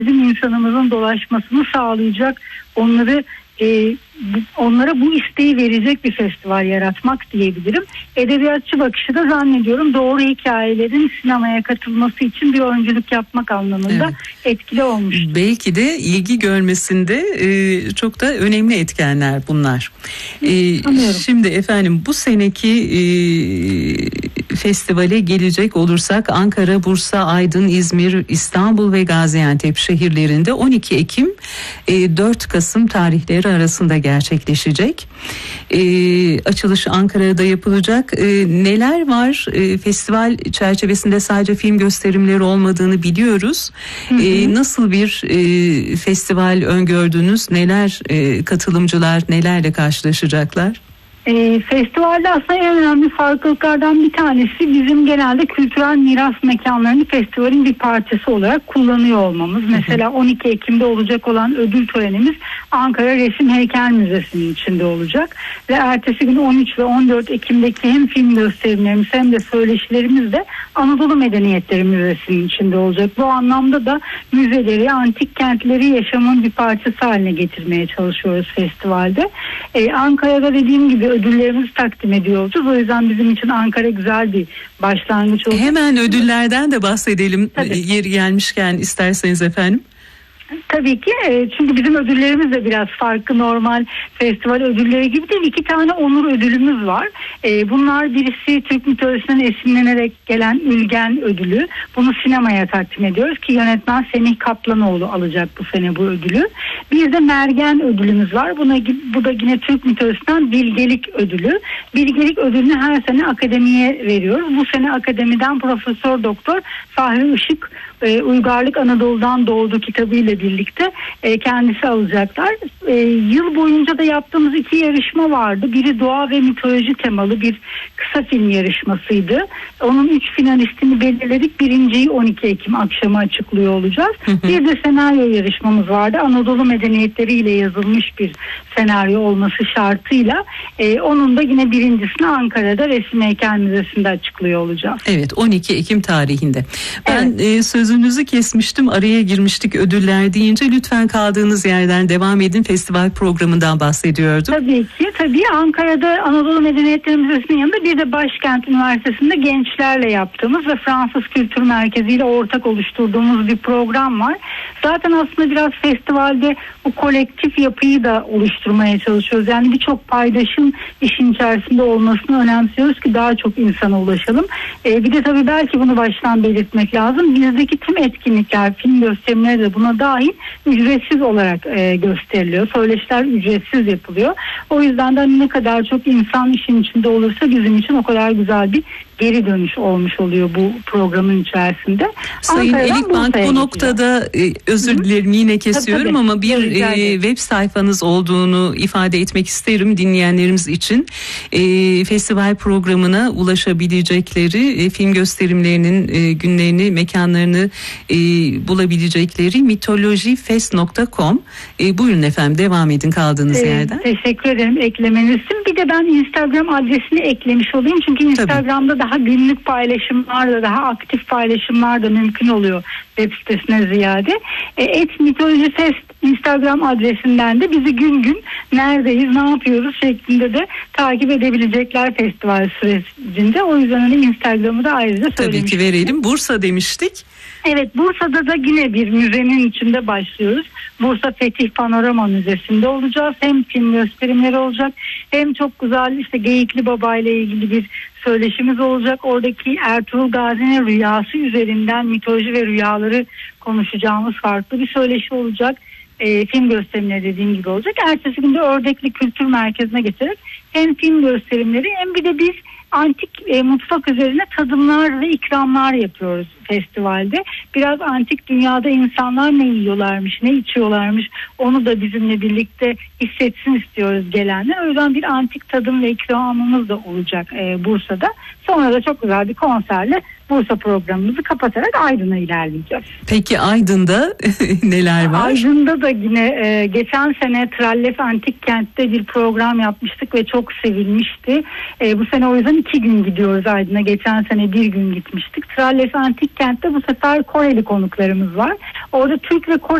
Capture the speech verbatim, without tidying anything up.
bizim insanımızın dolaşmasını sağlayacak, onları e, onlara bu isteği verecek bir festival yaratmak diyebilirim. Edebiyatçı bakışı da zannediyorum doğru hikayelerin sinemaya katılması için bir öncülük yapmak anlamında evet. etkili olmuş. Belki de ilgi görmesinde e, çok da önemli etkenler bunlar. E, şimdi efendim bu seneki e, festivale gelecek olursak Ankara, Bursa, Aydın, İzmir, İstanbul ve Gaziantep şehirlerinde on iki Ekim e, dört Kasım tarihleri arasında gerçekleşecek. E, açılış Ankara'da yapılacak. E, neler var? E, festival çerçevesinde sadece film gösterimleri olmadığını biliyoruz. Hı hı. E, nasıl bir e, festival öngördünüz? Neler e, katılımcılar nelerle karşılaşacaklar? E, festivalde aslında en önemli farklılıklardan bir tanesi bizim genelde kültürel miras mekanlarını festivalin bir parçası olarak kullanıyor olmamız. Hı hı. Mesela on iki Ekim'de olacak olan ödül törenimiz Ankara Resim Heykel Müzesi'nin içinde olacak. Ve ertesi gün on üç ve on dört Ekim'deki hem film gösterimlerimiz hem de söyleşilerimiz de Anadolu Medeniyetleri Müzesi'nin içinde olacak. Bu anlamda da müzeleri, antik kentleri yaşamın bir parçası haline getirmeye çalışıyoruz festivalde. Ee, Ankara'da dediğim gibi ödüllerimizi takdim ediyor olacağız. O yüzden bizim için Ankara güzel bir başlangıç olacak. Hemen ödüllerden de bahsedelim. Tabii. Yeri gelmişken isterseniz efendim. Tabii ki, çünkü bizim ödüllerimiz de biraz farklı normal festival ödülleri gibi değil. İki tane onur ödülümüz var. Bunlar birisi Türk mitolojisinden esinlenerek gelen Ülgen ödülü. Bunu sinemaya takdim ediyoruz ki yönetmen Semih Kaplanoğlu alacak bu sene bu ödülü. Bir de Mergen ödülümüz var. Buna, bu da yine Türk mitolojisinden Bilgelik ödülü. Bilgelik ödülünü her sene akademiye veriyoruz. Bu sene akademiden Profesör Doktor Fahri Işık e, Uygarlık Anadolu'dan Doğdu kitabıyla birlikte e, kendisi alacaklar. E, yıl boyunca da yaptığımız iki yarışma vardı. Biri doğa ve mitoloji temalı bir kısa film yarışmasıydı. Onun üç finalistini belirledik. Birinciyi on iki Ekim akşamı açıklıyor olacağız. Hı hı. Bir de senaryo yarışmamız vardı. Anadolu medeniyetleriyle yazılmış bir senaryo olması şartıyla e, onun da yine birincisini Ankara'da Resim Heykel Müzesi'nde açıklıyor olacağız. Evet, on iki Ekim tarihinde. Ben evet. e, sözünüzü kesmiştim, araya girmiştik ödüller deyince, lütfen kaldığınız yerden devam edin. Festival programından bahsediyordum. Tabii ki. Tabii Ankara'da Anadolu Medeniyetleri Müzesi'nin yanında bir de Başkent Üniversitesi'nde gençlerle yaptığımız ve Fransız Kültür Merkezi ile ortak oluşturduğumuz bir program var. Zaten aslında biraz festivalde bu kolektif yapıyı da oluşturmaya çalışıyoruz. Yani birçok paydaşın işin içerisinde olmasını önemsiyoruz ki daha çok insana ulaşalım. Ee, bir de tabii belki bunu baştan belirtmek lazım. Bizdeki tüm etkinlikler, film gösterimleri de buna dahil ücretsiz olarak e, gösteriliyor. Söyleşiler ücretsiz yapılıyor. O yüzden de ne kadar çok insan işin içinde olursa bizim için o kadar güzel bir geri dönüş olmuş oluyor bu programın içerisinde. Sayın Elikbank, bu noktada e, özür dilerim yine kesiyorum tabii, tabii. ama bir e, web sayfanız olduğunu ifade etmek isterim dinleyenlerimiz için. E, festival programına ulaşabilecekleri, e, film gösterimlerinin e, günlerini, mekanlarını e, bulabilecekleri mitolojifest nokta com. E, buyurun efendim, devam edin kaldığınız e, yerden. Teşekkür ederim eklemeniz için. Bir de ben Instagram adresini eklemiş olayım. Çünkü Instagram'da tabii. daha günlük paylaşımlar da, daha aktif paylaşımlar da mümkün oluyor web sitesine ziyade. E, et mitolojifest Instagram adresinden de bizi gün gün neredeyiz, ne yapıyoruz şeklinde de takip edebilecekler festival sürecinde. O yüzden hani Instagram'ı da ayrıca söylemiştim. Tabii ki verelim. Bursa demiştik. Evet, Bursa'da da yine bir müzenin içinde başlıyoruz. Bursa Fetih Panorama Müzesi'nde olacağız. Hem film gösterimleri olacak hem çok güzel işte Geyikli Baba ile ilgili bir söyleşimiz olacak. Oradaki Ertuğrul Gazi'nin rüyası üzerinden mitoloji ve rüyaları konuşacağımız farklı bir söyleşi olacak. E, film gösterimleri dediğim gibi olacak. Ertesi günde Ördekli Kültür Merkezi'ne geçerek hem film gösterimleri hem bir de biz antik e, mutfak üzerine tadımlar ve ikramlar yapıyoruz festivalde. Biraz antik dünyada insanlar ne yiyorlarmış, ne içiyorlarmış, onu da bizimle birlikte hissetsin istiyoruz gelenler. O yüzden bir antik tadım ve ikramımız da olacak e, Bursa'da. Sonra da çok güzel bir konserle Bursa programımızı kapatarak Aydın'a ilerleyeceğiz. Peki Aydın'da neler var? Aydın'da da yine e, geçen sene Trallef Antik Kent'te bir program yapmıştık ve çok sevilmişti. E, bu sene o yüzden iki gün gidiyoruz Aydın'a. Geçen sene bir gün gitmiştik. Trallef Antik Kent'te bu sefer Koreli konuklarımız var. Orada Türk ve Kore